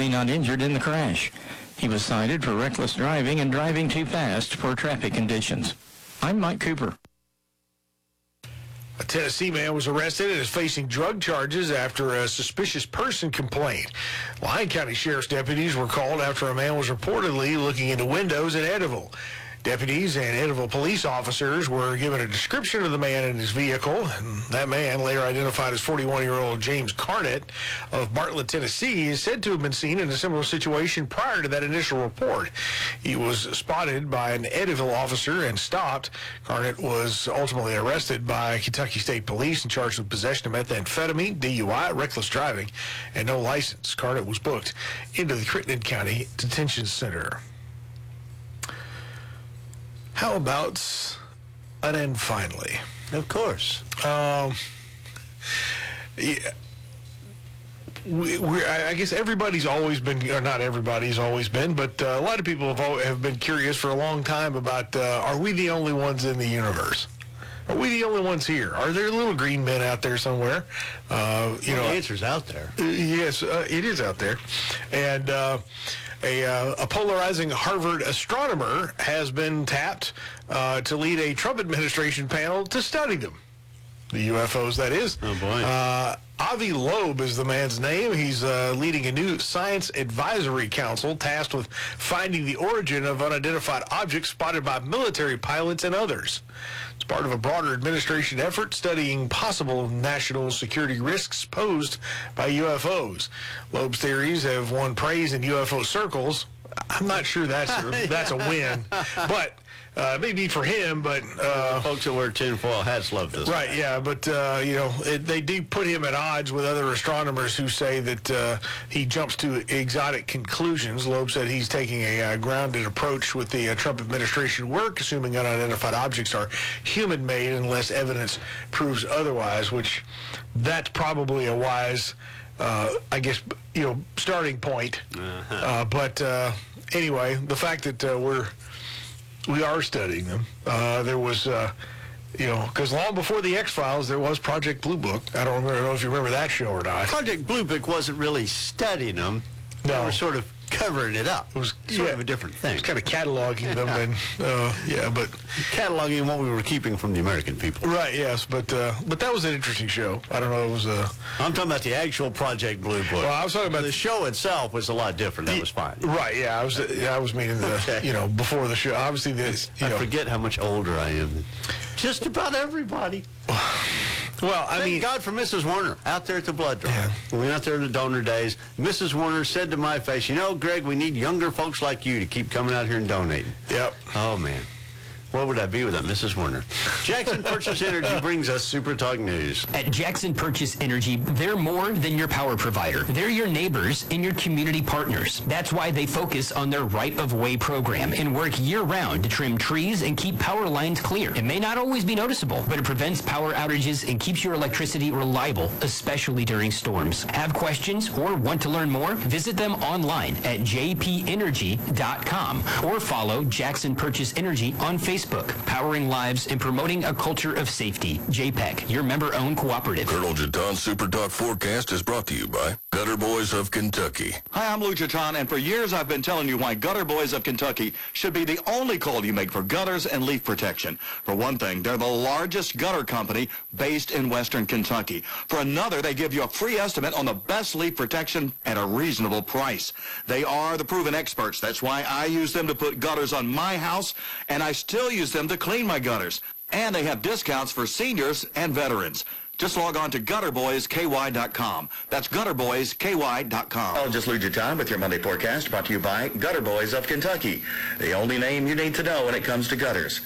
fortunately not injured in the crash. He was cited for reckless driving and driving too fast for traffic conditions. I'm Mike Cooper. A Tennessee man was arrested and is facing drug charges after a suspicious person complained. Lyon County Sheriff's deputies were called after a man was reportedly looking into windows in Eddyville. Deputies and Eddyville police officers were given a description of the man in his vehicle, and that man, later identified as 41-year-old James Carnett of Bartlett, Tennessee, is said to have been seen in a similar situation prior to that initial report. He was spotted by an Eddyville officer and stopped. Carnett was ultimately arrested by Kentucky State Police and charged with possession of methamphetamine, DUI, reckless driving, and no license. Carnett was booked into the Crittenden County Detention Center. How about an end finally? Of course. Yeah. I guess everybody's always been, or not everybody's always been, but a lot of people have been curious for a long time about, are we the only ones in the universe? Are we the only ones here? Are there little green men out there somewhere? The answer's out there. Yes, it is out there. And a polarizing Harvard astronomer has been tapped to lead a Trump administration panel to study them. The UFOs, that is. Oh, boy. Avi Loeb is the man's name. He's leading a new science advisory council tasked with finding the origin of unidentified objects spotted by military pilots and others. It's part of a broader administration effort studying possible national security risks posed by UFOs. Loeb's theories have won praise in UFO circles. I'm not sure that's a win, but maybe for him, but folks that wear tinfoil hats love this. Right, yeah, but they do put him at odds with other astronomers who say that he jumps to exotic conclusions. Loeb said he's taking a grounded approach with the Trump administration work, assuming unidentified objects are human-made unless evidence proves otherwise, which that's probably a wise, starting point. But anyway, the fact that we are studying them. There was, because long before the X-Files, there was Project Blue Book. I don't know if you remember that show or not. Project Blue Book wasn't really studying them. No. They were sort of covering it up. It was sort of a different thing. It was kind of cataloging them and, but... Cataloging what we were keeping from the American people. Right, yes, but that was an interesting show. I don't know, it was... I'm talking about the actual Project Blue Book. Well, I was talking about... The show itself was a lot different. That was fine. Right, yeah, I was meaning before the show. Obviously, I forget how much older I am than just about everybody. Well, Thank God for Mrs. Warner out there at the blood drive. Yeah. We went out there to donor days. Mrs. Warner said to my face, Greg, we need younger folks like you to keep coming out here and donating. Yep. Oh, man. What would I be without Mrs. Warner? Jackson Purchase Energy brings us Super Talk News. At Jackson Purchase Energy, they're more than your power provider. They're your neighbors and your community partners. That's why they focus on their right-of-way program and work year-round to trim trees and keep power lines clear. It may not always be noticeable, but it prevents power outages and keeps your electricity reliable, especially during storms. Have questions or want to learn more? Visit them online at jpenergy.com or follow Jackson Purchase Energy on Facebook. Powering lives and promoting a culture of safety. JPEC, your member-owned cooperative. Colonel Jaton's Super Talk forecast is brought to you by Gutter Boys of Kentucky. Hi, I'm Lou Jaton, and for years I've been telling you why Gutter Boys of Kentucky should be the only call you make for gutters and leaf protection. For one thing, they're the largest gutter company based in Western Kentucky. For another, they give you a free estimate on the best leaf protection at a reasonable price. They are the proven experts. That's why I use them to put gutters on my house, and I still use them to clean my gutters. And they have discounts for seniors and veterans. Just log on to gutterboysky.com. That's gutterboysky.com. Oh, just Lou Jaton with your Monday forecast brought to you by Gutter Boys of Kentucky. The only name you need to know when it comes to gutters.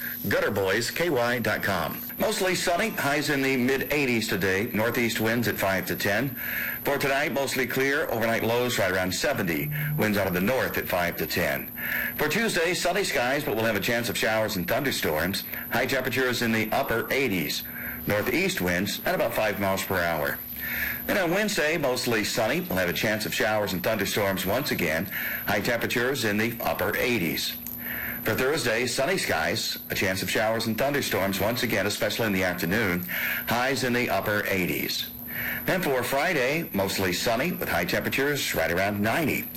gutterboysky.com. Mostly sunny, highs in the mid-80s today. Northeast winds at 5 to 10. For tonight, mostly clear. Overnight lows right around 70. Winds out of the north at 5 to 10. For Tuesday, sunny skies, but we'll have a chance of showers and thunderstorms. High temperatures in the upper 80s. Northeast winds at about 5 miles per hour. Then on Wednesday, mostly sunny. We'll have a chance of showers and thunderstorms once again. High temperatures in the upper 80s. For Thursday, sunny skies. A chance of showers and thunderstorms once again, especially in the afternoon. Highs in the upper 80s. Then for Friday, mostly sunny with high temperatures right around 90.